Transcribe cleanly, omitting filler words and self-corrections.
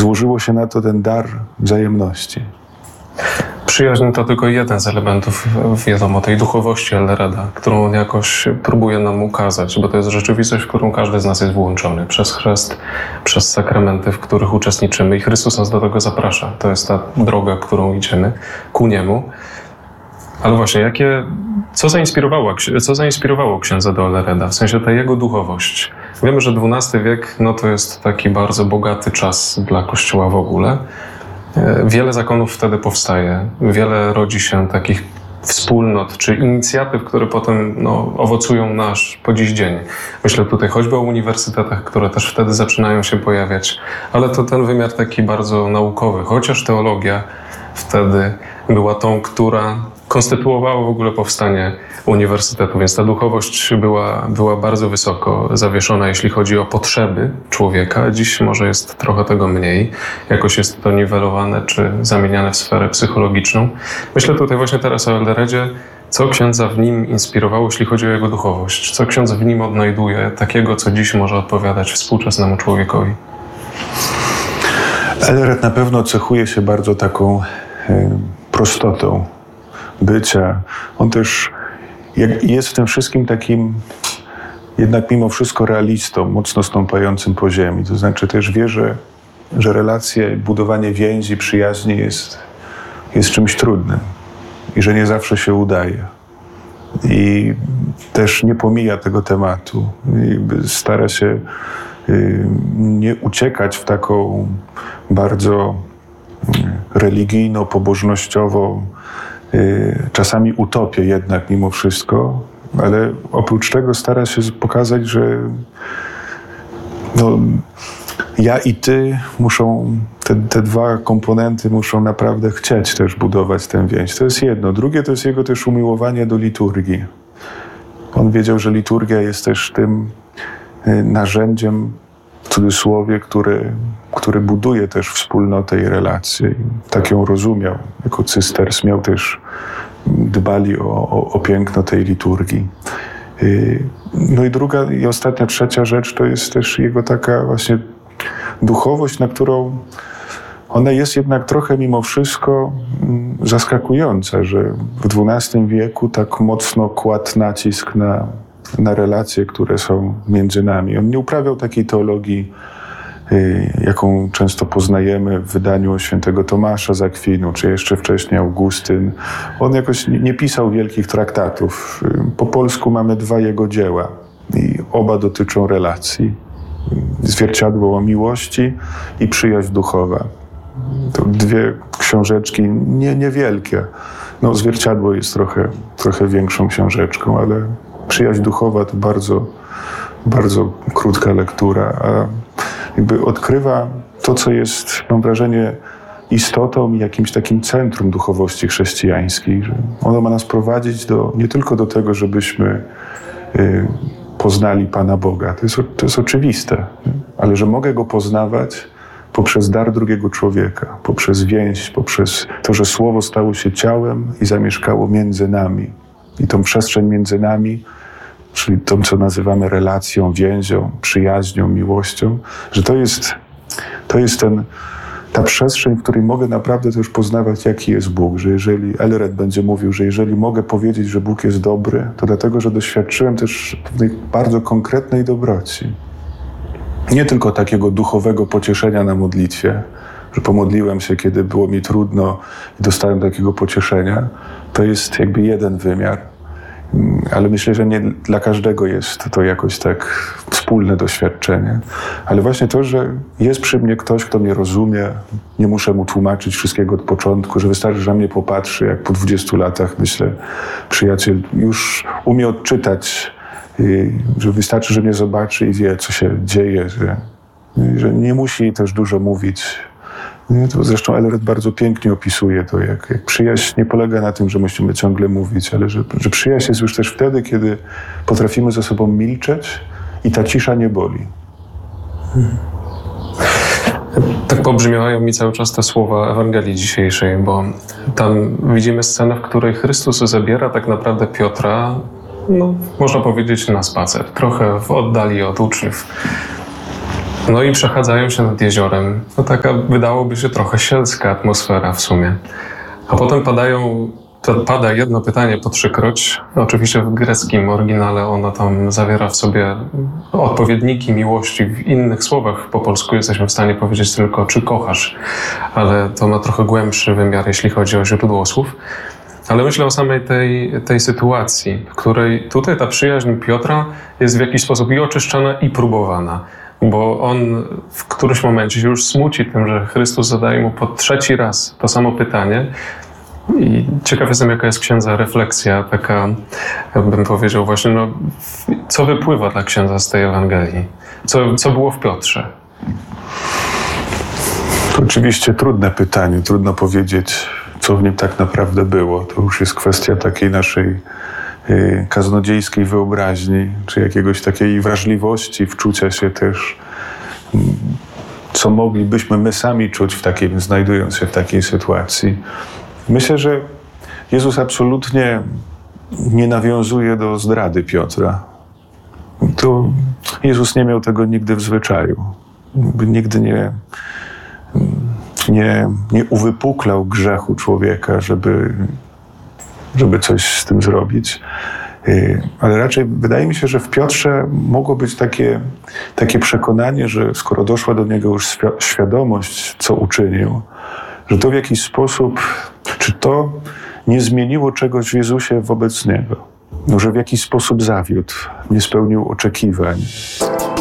złożyło się na to ten dar wzajemności. Przyjaźń to tylko jeden z elementów, wiadomo, tej duchowości Elreda, którą on jakoś próbuje nam ukazać, bo to jest rzeczywistość, w którą każdy z nas jest włączony przez chrzest, przez sakramenty, w których uczestniczymy i Chrystus nas do tego zaprasza. To jest ta droga, którą idziemy ku Niemu. Ale właśnie, co zainspirowało księdza do Elreda, w sensie ta jego duchowość? Wiemy, że XII wiek to jest taki bardzo bogaty czas dla Kościoła w ogóle. Wiele zakonów wtedy powstaje, wiele rodzi się takich wspólnot czy inicjatyw, które potem owocują nasz po dziś dzień. Myślę tutaj choćby o uniwersytetach, które też wtedy zaczynają się pojawiać, ale to ten wymiar taki bardzo naukowy, chociaż teologia wtedy była tą, która konstytuowała w ogóle powstanie uniwersytetu, więc ta duchowość była bardzo wysoko zawieszona, jeśli chodzi o potrzeby człowieka. Dziś może jest trochę tego mniej, jakoś jest to niwelowane czy zamieniane w sferę psychologiczną. Myślę tutaj właśnie teraz o Elredzie, co księdza w nim inspirowało, jeśli chodzi o jego duchowość, co ksiądz w nim odnajduje takiego, co dziś może odpowiadać współczesnemu człowiekowi. Elred na pewno cechuje się bardzo taką prostotą bycia. On też jest w tym wszystkim takim jednak mimo wszystko realistą, mocno stąpającym po ziemi. To znaczy też wie, że relacje, budowanie więzi, przyjaźni jest czymś trudnym i że nie zawsze się udaje. I też nie pomija tego tematu. I stara się nie uciekać w taką bardzo religijną, pobożnościową, czasami utopię jednak mimo wszystko, ale oprócz tego stara się pokazać, że ja i ty muszą, te dwa komponenty muszą naprawdę chcieć też budować tę więź. To jest jedno. Drugie to jest jego też umiłowanie do liturgii. On wiedział, że liturgia jest też tym narzędziem, w cudzysłowie, który buduje też wspólnotę i relacje. I tak ją rozumiał. Jako cysters miał też, dbali o piękno tej liturgii. No i druga i ostatnia, trzecia rzecz to jest też jego taka właśnie duchowość, na którą ona jest jednak trochę mimo wszystko zaskakująca, że w XII wieku tak mocno kładł nacisk na relacje, które są między nami. On nie uprawiał takiej teologii, jaką często poznajemy w wydaniu świętego Tomasza z Akwinu, czy jeszcze wcześniej Augustyn. On jakoś nie pisał wielkich traktatów. Po polsku mamy 2 jego dzieła i oba dotyczą relacji. Zwierciadło o miłości i przyjaźń duchowa. To 2 książeczki niewielkie. Zwierciadło jest trochę większą książeczką, ale przyjaźń duchowa to bardzo, bardzo krótka lektura, a jakby odkrywa to, co jest, mam wrażenie, istotą i jakimś takim centrum duchowości chrześcijańskiej. Że ono ma nas prowadzić nie tylko do tego, żebyśmy poznali Pana Boga. To jest oczywiste, ale że mogę Go poznawać poprzez dar drugiego człowieka, poprzez więź, poprzez to, że Słowo stało się ciałem i zamieszkało między nami. I tą przestrzeń między nami, czyli tą, co nazywamy relacją, więzią, przyjaźnią, miłością, że to jest ta przestrzeń, w której mogę naprawdę też poznawać, jaki jest Bóg. Że jeżeli Elred będzie mówił, że jeżeli mogę powiedzieć, że Bóg jest dobry, to dlatego, że doświadczyłem też pewnej bardzo konkretnej dobroci. Nie tylko takiego duchowego pocieszenia na modlitwie, że pomodliłem się, kiedy było mi trudno i dostałem takiego pocieszenia. To jest jakby jeden wymiar. Ale myślę, że nie dla każdego jest to jakoś tak wspólne doświadczenie. Ale właśnie to, że jest przy mnie ktoś, kto mnie rozumie, nie muszę mu tłumaczyć wszystkiego od początku, że wystarczy, że na mnie popatrzy, jak po 20 latach, myślę, przyjaciel już umie odczytać, że wystarczy, że mnie zobaczy i wie, co się dzieje, że nie musi też dużo mówić. To zresztą Elred bardzo pięknie opisuje to, jak przyjaźń nie polega na tym, że musimy ciągle mówić, ale że przyjaźń jest już też wtedy, kiedy potrafimy ze sobą milczeć i ta cisza nie boli. Tak pobrzmiewają mi cały czas te słowa Ewangelii dzisiejszej, bo tam widzimy scenę, w której Chrystus zabiera tak naprawdę Piotra, można powiedzieć, na spacer, trochę w oddali od uczniów. No i przechadzają się nad jeziorem. No taka wydałoby się trochę sielska atmosfera w sumie. A potem pada jedno pytanie po trzykroć. Oczywiście w greckim oryginale ono tam zawiera w sobie odpowiedniki miłości. W innych słowach po polsku jesteśmy w stanie powiedzieć tylko, czy kochasz. Ale to ma trochę głębszy wymiar, jeśli chodzi o źródło słów. Ale myślę o samej tej sytuacji, w której tutaj ta przyjaźń Piotra jest w jakiś sposób i oczyszczana, i próbowana. Bo on w którymś momencie się już smuci tym, że Chrystus zadaje mu po trzeci raz to samo pytanie. I ciekaw jestem, jaka jest księdza refleksja, taka, bym powiedział właśnie, no, co wypływa dla księdza z tej Ewangelii? Co było w Piotrze? To oczywiście trudne pytanie, trudno powiedzieć, co w nim tak naprawdę było. To już jest kwestia takiej naszej kaznodziejskiej wyobraźni, czy jakiegoś takiej wrażliwości, wczucia się też, co moglibyśmy my sami czuć znajdując się w takiej sytuacji. Myślę, że Jezus absolutnie nie nawiązuje do zdrady Piotra. To Jezus nie miał tego nigdy w zwyczaju. Nigdy nie uwypuklał grzechu człowieka, żeby coś z tym zrobić. Ale raczej wydaje mi się, że w Piotrze mogło być takie przekonanie, że skoro doszła do niego już świadomość, co uczynił, że to w jakiś sposób, czy to nie zmieniło czegoś w Jezusie wobec niego, że w jakiś sposób zawiódł, nie spełnił oczekiwań.